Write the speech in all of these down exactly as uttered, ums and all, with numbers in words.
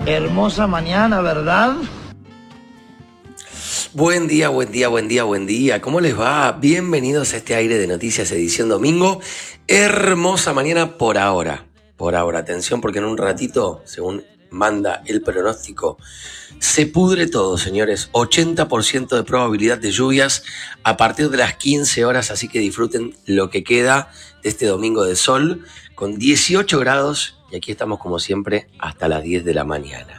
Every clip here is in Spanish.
Hermosa mañana, ¿verdad? Buen día, buen día, buen día, buen día. ¿Cómo les va? Bienvenidos a este Aire de Noticias edición domingo. Hermosa mañana por ahora. Por ahora, atención porque en un ratito, según manda el pronóstico, se pudre todo, señores. ochenta por ciento de probabilidad de lluvias a partir de las quince horas, así que disfruten lo que queda de este domingo de sol con dieciocho grados y aquí estamos como siempre hasta las diez de la mañana.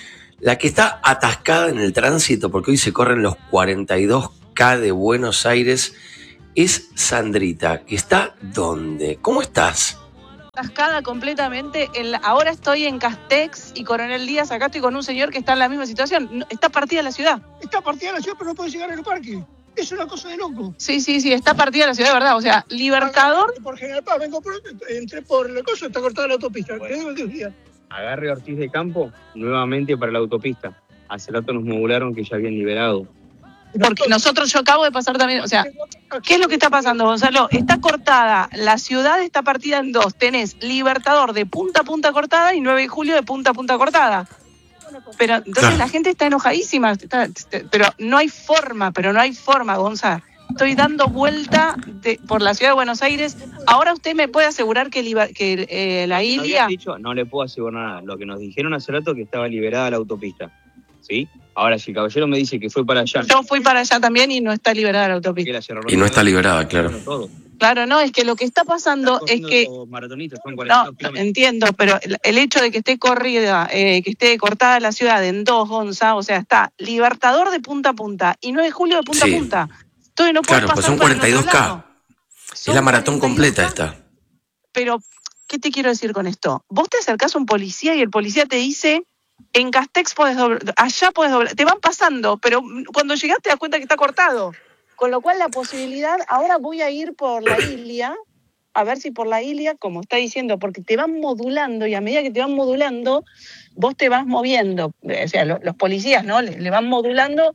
La que está atascada en el tránsito, porque hoy se corren los cuarenta y dos K de Buenos Aires, es Sandrita, que está ¿dónde? ¿Cómo estás? Atascada completamente. En la, ahora estoy en Castex y Coronel Díaz. Acá estoy con un señor que está en la misma situación. Está partida la ciudad. Está partida la ciudad, pero no puede llegar al parque. Es una cosa de loco. Sí, sí, sí, está partida la ciudad, de verdad. O sea, Libertador. Por General Paz, vengo por, entré por la cosa, está cortada la autopista. Bueno. Te digo diez días. Agarre Ortiz de Campo nuevamente para la autopista. Hace rato nos modularon que ya habían liberado. Porque nosotros, yo acabo de pasar también, o sea, ¿qué es lo que está pasando, Gonzalo? Está cortada, la ciudad está partida en dos. Tenés Libertador de punta a punta cortada y nueve de julio de punta a punta cortada. Pero entonces claro, la gente está enojadísima, está, pero no hay forma, pero no hay forma, Gonzalo. Estoy dando vuelta de, por la ciudad de Buenos Aires. Ahora usted me puede asegurar que, liber, que eh, la Ilia... Dicho, no le puedo asegurar nada. Lo que nos dijeron hace rato es que estaba liberada la autopista. ¿Sí? Ahora, si el caballero me dice que fue para allá... Yo fui para allá también y no está liberada la autopista. Y no está liberada, claro. Claro, no, es que lo que está pasando es que... Maratonistas, son no, entiendo, pero el, el hecho de que esté corrida, eh, que esté cortada la ciudad en dos, Gonza, o sea, está Libertador de punta a punta y nueve de julio de punta sí. a punta. Entonces no claro, pues son cuarenta y dos K. Es la maratón completa esta. Pero, ¿qué te quiero decir con esto? Vos te acercás a un policía y el policía te dice, en Castex podés doblar, allá podés doblar. Te van pasando, pero cuando llegás te das cuenta que está cortado. Con lo cual la posibilidad, ahora voy a ir por la Ilia, a ver si por la Ilia, como está diciendo, porque te van modulando y a medida que te van modulando, vos te vas moviendo. O sea, los, los policías, ¿no? Le, le van modulando.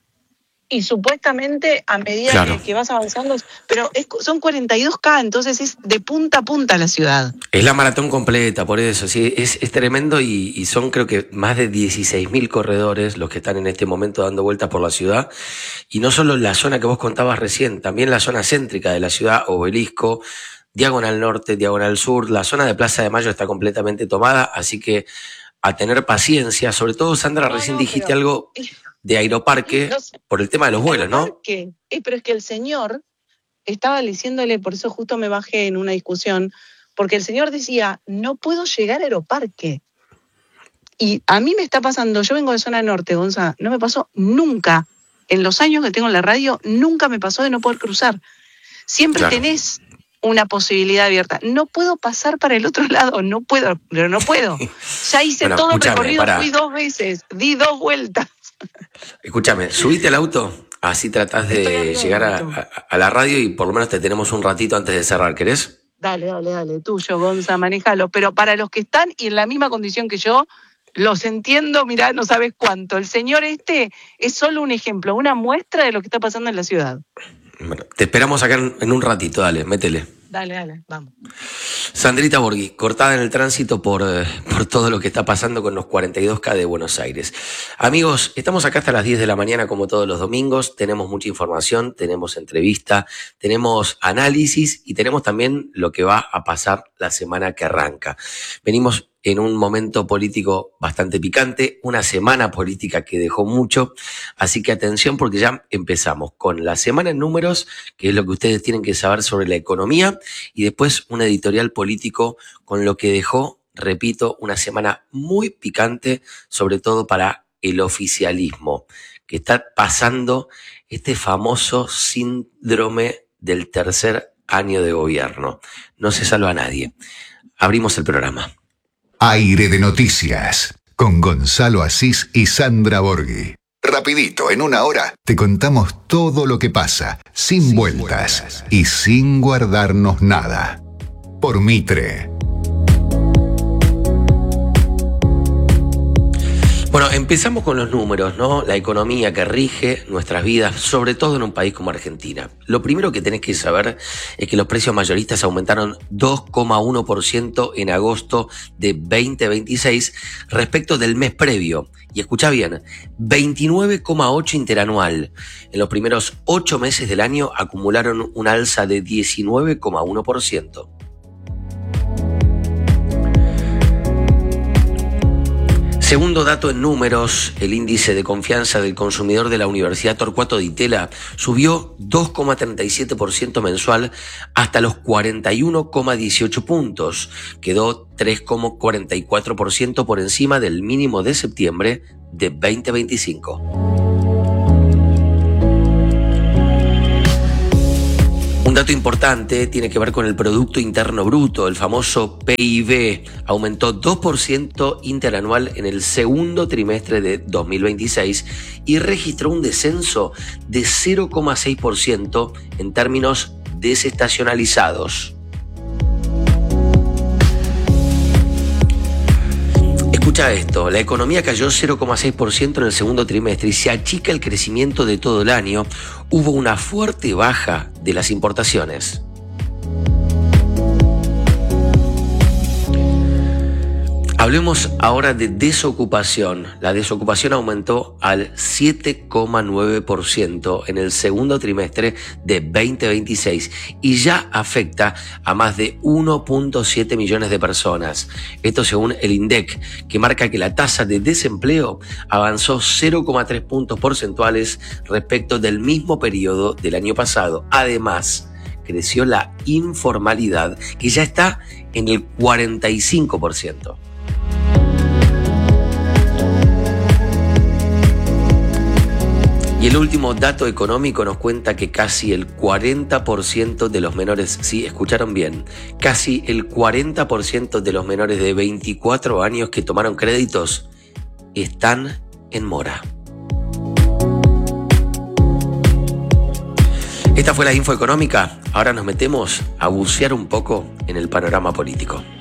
Y supuestamente a medida claro. que, que vas avanzando, pero es, son cuarenta y dos K, entonces es de punta a punta la ciudad. Es la maratón completa, por eso, sí, es, es tremendo y, y son creo que más de dieciséis mil corredores los que están en este momento dando vueltas por la ciudad. Y no solo la zona que vos contabas recién, también la zona céntrica de la ciudad, Obelisco, Diagonal Norte, Diagonal Sur, la zona de Plaza de Mayo está completamente tomada, así que a tener paciencia, sobre todo Sandra, no, recién no, dijiste pero... algo... de Aeroparque, no sé, por el tema de los vuelos, ¿no? Eh, pero es que el señor estaba diciéndole, por eso justo me bajé en una discusión, porque el señor decía, no puedo llegar a Aeroparque. Y a mí me está pasando, yo vengo de zona norte, Gonza, no me pasó nunca, en los años que tengo en la radio, nunca me pasó de no poder cruzar. Siempre claro. tenés una posibilidad abierta. No puedo pasar para el otro lado, no puedo, pero no puedo. Ya hice bueno, todo el recorrido, para... fui dos veces, di dos vueltas. Escúchame, subite al auto, así tratás de llegar a, a, a la radio y por lo menos te tenemos un ratito antes de cerrar, ¿querés? Dale, dale, dale, tuyo, Gonza, manejalo. Pero para los que están y en la misma condición que yo, los entiendo, mirá, no sabes cuánto. El señor este es solo un ejemplo, una muestra de lo que está pasando en la ciudad. Bueno, te esperamos acá en, en un ratito, dale, métele. Dale, dale, vamos. Sandrita Borghi, cortada en el tránsito por, eh, por todo lo que está pasando con los cuarenta y dos K de Buenos Aires. Amigos, estamos acá hasta las diez de la mañana como todos los domingos, tenemos mucha información, tenemos entrevista, tenemos análisis y tenemos también lo que va a pasar la semana que arranca. Venimos en un momento político bastante picante, una semana política que dejó mucho, así que atención porque ya empezamos con la semana en números, que es lo que ustedes tienen que saber sobre la economía, y después un editorial político con lo que dejó, repito, una semana muy picante, sobre todo para el oficialismo, que está pasando este famoso síndrome del tercer año de gobierno. No se salva a nadie. Abrimos el programa. Aire de Noticias, con Gonzalo Asís y Sandra Borghi. Rapidito, en una hora, te contamos todo lo que pasa, sin, sin vueltas, vueltas y sin guardarnos nada. Por Mitre. Bueno, empezamos con los números, ¿no? La economía que rige nuestras vidas, sobre todo en un país como Argentina. Lo primero que tenés que saber es que los precios mayoristas aumentaron dos coma uno por ciento en agosto de veinte veintiséis respecto del mes previo. Y escuchá bien, veintinueve coma ocho por ciento interanual. En los primeros ocho meses del año acumularon un alza de diecinueve coma uno por ciento. Segundo dato en números, el índice de confianza del consumidor de la Universidad Torcuato Di Tella subió dos coma treinta y siete por ciento mensual hasta los cuarenta y uno coma dieciocho puntos. Quedó tres coma cuarenta y cuatro por ciento por encima del mínimo de septiembre de veinte veinticinco. Un dato importante tiene que ver con el Producto Interno Bruto, el famoso P I B. Aumentó dos por ciento interanual en el segundo trimestre de dos mil veintiséis y registró un descenso de cero coma seis por ciento en términos desestacionalizados. Escucha esto, la economía cayó cero coma seis por ciento en el segundo trimestre y se achica el crecimiento de todo el año. Hubo una fuerte baja de las importaciones. Hablemos ahora de desocupación. La desocupación aumentó al siete coma nueve por ciento en el segundo trimestre de veinte veintiséis y ya afecta a más de uno punto siete millones de personas. Esto según el INDEC, que marca que la tasa de desempleo avanzó cero coma tres puntos porcentuales respecto del mismo periodo del año pasado. Además, creció la informalidad, que ya está en el cuarenta y cinco por ciento. Y el último dato económico nos cuenta que casi el cuarenta por ciento de los menores, sí, escucharon bien, casi el cuarenta por ciento de los menores de veinticuatro años que tomaron créditos están en mora. Esta fue la info económica. Ahora nos metemos a bucear un poco en el panorama político.